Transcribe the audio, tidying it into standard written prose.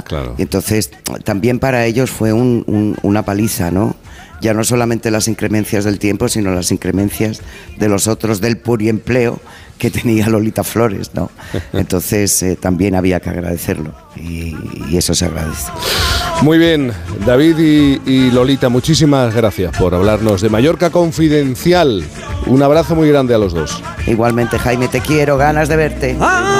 Claro. Y entonces también para ellos fue una paliza, ¿no? Ya no solamente las incremencias del tiempo, sino las incremencias de los otros, del pluriempleo que tenía Lolita Flores, ¿no? Entonces también había que agradecerlo y eso se agradece. Muy bien, David y Lolita, muchísimas gracias por hablarnos de Mallorca Confidencial. Un abrazo muy grande a los dos. Igualmente, Jaime, te quiero, ganas de verte.